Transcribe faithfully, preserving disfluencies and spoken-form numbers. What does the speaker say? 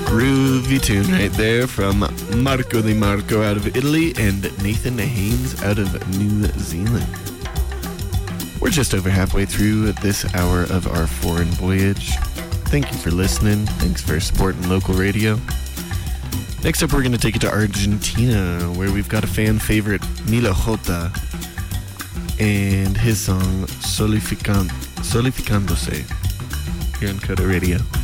Groovy tune right there from Marco Di Marco out of Italy and Nathan Haynes out of New Zealand. We're just over halfway through this hour of our foreign voyage. Thank you for listening. Thanks for supporting local radio. Next up, we're going to take it to Argentina, where we've got a fan favorite, Nilo Jota, and his song Solifican- Solificándose here on Coda Radio.